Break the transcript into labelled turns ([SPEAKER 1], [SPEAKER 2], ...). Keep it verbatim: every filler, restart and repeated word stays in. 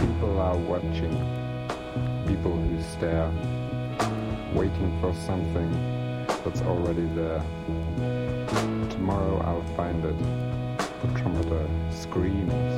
[SPEAKER 1] People are watching, people who stare, waiting for something that's already there. Tomorrow I'll find it. The trumpeter screams.